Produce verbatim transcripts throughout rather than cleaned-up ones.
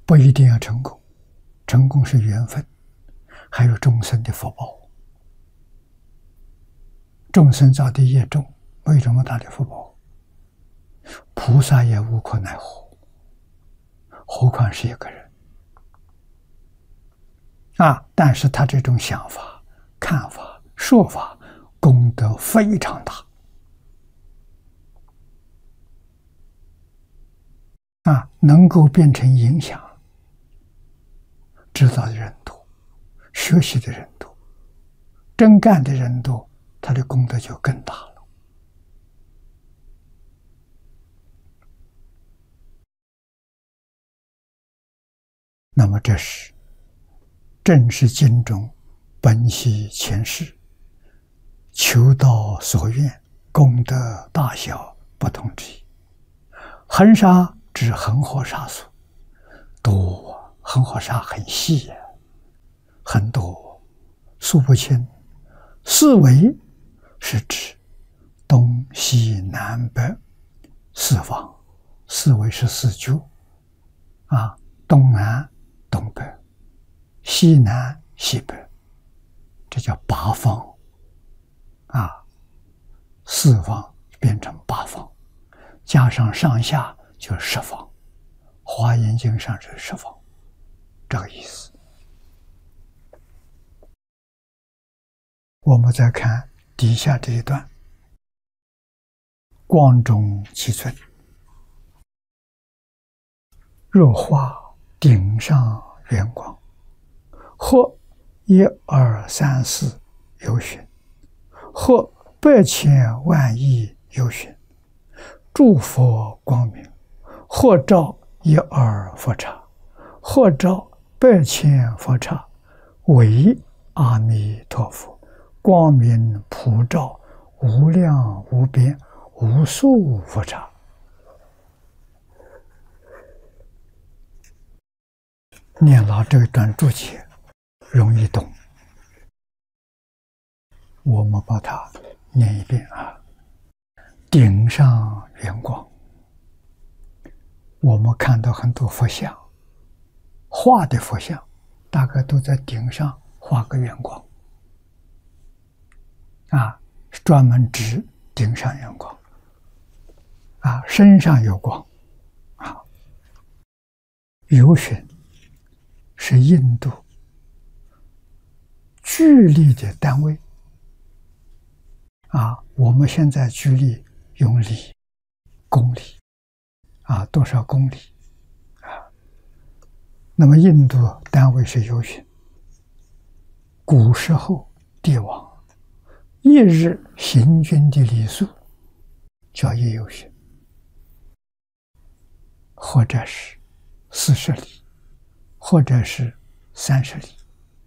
不一定要成功，成功是缘分，还有众生的福报。众生造的业重，没有这么大的福报，菩萨也无可奈何，何况是一个人啊！但是他这种想法、看法、说法，功德非常大啊，能够变成影响，知道的人多，学习的人多，真干的人多，他的功德就更大了。那么这是正是经中本悉前世求道所愿功德大小不同之一。恒沙指恒河沙数多，恒河沙很细呀，很多，数不清。四维是指东西南北四方，四维是四柱啊，东南东北，西南西北，这叫八方啊，四方变成八方，加上上下就是十方。华严经上是十方，这个意思。我们再看底下这一段，光中其尊，若化顶上圆光，或一二三四有寻，或百千万亿有寻，诸佛光明，或照一二佛刹，或照百千佛刹，为阿弥陀佛，光明普照，无量无边无数佛刹。念了这一段注解容易懂，我们把它念一遍啊。顶上圆光，我们看到很多佛像，画的佛像大概都在顶上画个圆光啊，专门指顶上圆光啊，身上有光啊。有寻是印度距离的单位啊，我们现在距离用里、公里啊，多少公里啊？那么印度单位是有寻。古时候帝王一日行军的里数叫一有寻，或者是四十里，或者是三十里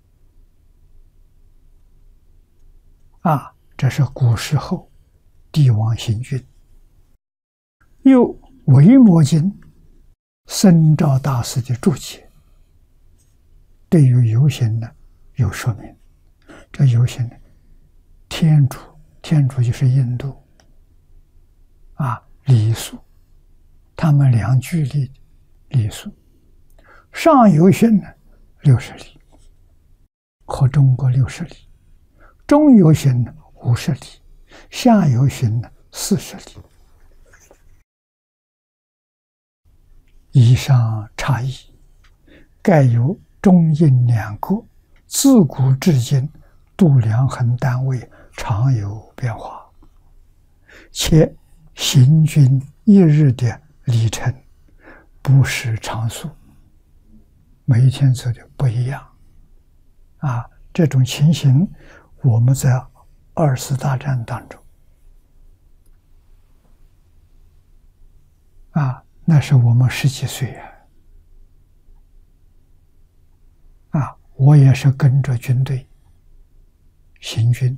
啊，这是古时候帝王行军。又维摩经僧肇大师的注解对于有寻呢有说明。这有寻呢，天竺，天竺就是印度啊，里数，他们量距离的里数，上有寻呢六十里，和中国六十里；中有寻呢五十里，下有寻呢四十里。以上差异，盖由中印两国自古至今度量衡单位常有变化，且行军一日的里程不是常数，每一天走的不一样啊。这种情形我们在二次大战当中啊，那是我们十几岁啊，啊，我也是跟着军队行军，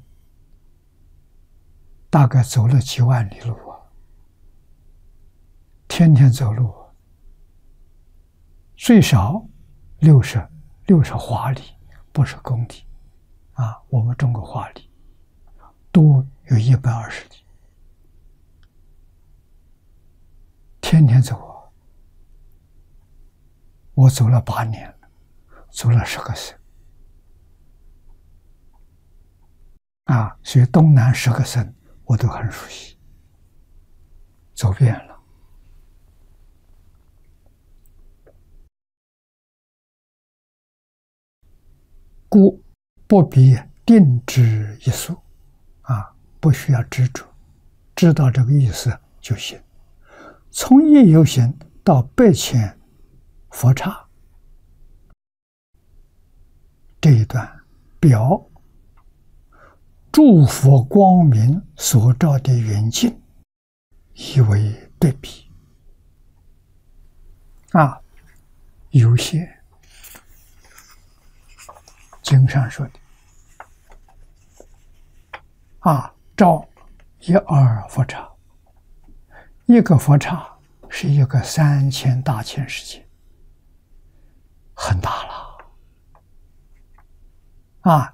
大概走了几万里路啊，天天走路，最少六十六十华里，不是公里啊，我们中国华里都有一百二十里，天天走啊。 我走了八年了，走了十个省啊，所以东南十个省我都很熟悉，走遍了。故不必定之一数啊，不需要执着，知道这个意思就行。从一有行到百千佛刹这一段，表诸佛光明所照的远近，以为对比啊。有些经上说的啊，照一二佛刹，一个佛刹是一个三千大千世界，很大了啊。